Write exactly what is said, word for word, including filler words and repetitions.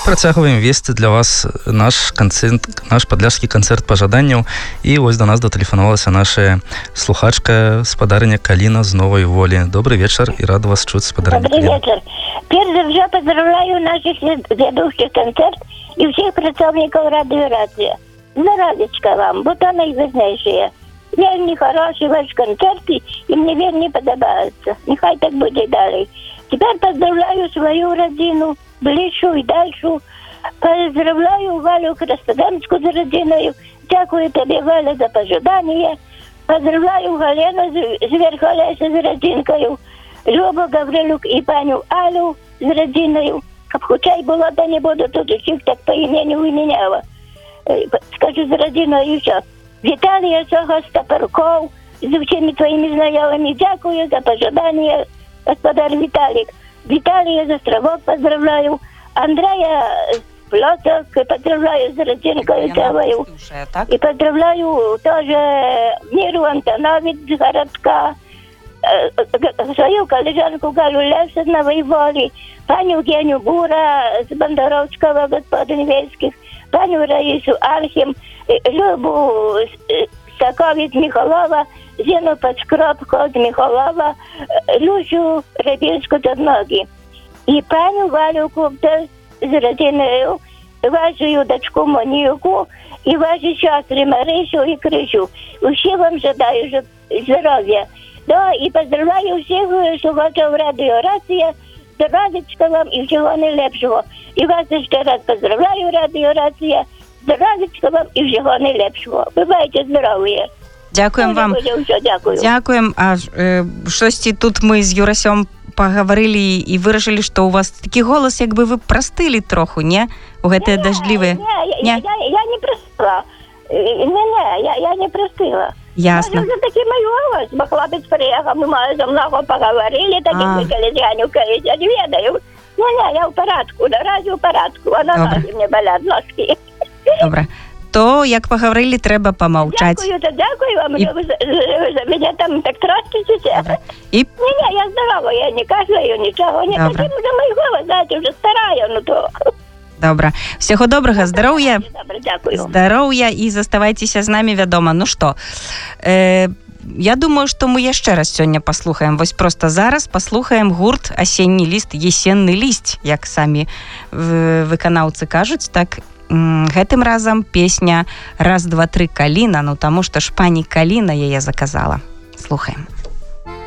працягваем весці для вас наш канцэрт, наш падляшскі канцэрт пажаданняў. І вось до нас датэлефанавалася наша слухачка, спадарыня Каліна з Новай Волі. Добрый вечар і рад вас чуць, спадарыня Добрый Каліна. вечер. Перш за все поздравляю наших ведущих концерт и всех представников радиорации. Здоровечка вам, бо то найважнейшее. Вельми хороший ваш концерт, и мне вельми подобается. Нехай так будет далее. Теперь поздравляю свою родину, ближчу и дальшу. Поздравляю Галю Краснодарську з родиною. Дякую тобі, Галя, за пожидання. Поздравляю Галену з Верхолеса з родинкою. Любу Гаврилюк і паню Алю з родиною. Как хочай було, да не буду тут усіх так по імені виміняла. Скажу з родиною все. Віталія Сога Стопорков з всіми твоїми знайомими. Дякую за пожидання, господар Віталік. Віталія з Островок поздравляю. Андрея Плоток поздравляю с родинкой целую. И поздравляю тоже Миру Антонович с городка, свою коллежанку Галю Левса с Новой Воли, паню Геню Бура с Бондаровского, господин Вельских, паню Раису Архим, Любу Соковец Михалова, Зину Подскробко с Михалова, Люшу Рябинскую с Ноги. І паню Галю Куптер з родиною, вашу дочку Моніку і ваші сестри Марисю і Крисю. Усі вам жадаю здоров'я. Да, і поздравляю всіх слухачів радіо Рація. Здоров'ячка вам і всього найлепшого. І вас ще раз поздравляю, радіо Рація. Здоров'ячка вам і всього найлепшого. Бувайте здорові. Дякуємо вам. Дякую. Дякуємо. А е, щось тут ми з Юрасем поговорили і вирішили, що у вас такий голос, якби ви простили трохи, не? У гэты дождливі. Не, я, я, я не простила. Не, не, я, я не простила. Ясно. Може, такий мій голос, бо хлопець приїхав, ми мали за много поговорили, так як ви колезяню кажуть, я не ведаю. Не, не, я в порядку, наразі в порядку, а на ноги мені болять ножки. Добре. То, як поговорили, треба помовчати. Дякую, то дякую вам, і... що ви за, за мене там так тростите. І... Ні, ні, я здорова, я не кашляю, нічого. Не хотім за мій голос, знаєте, вже старая, ну то... Добре. Всього доброго, здоров'я. Добре, дякую. Здоров'я і заставайтеся з нами, вядома. Ну що, е, я думаю, що ми ще раз сьогодні послухаємо. Ось просто зараз послухаємо гурт «Осенний лист», «Есенний лист», як самі виконавці кажуть, так. Гэтым разам песня «Раз, два, тры, Каліна», ну таму што ж пані Каліна яе заказала. Слухаем.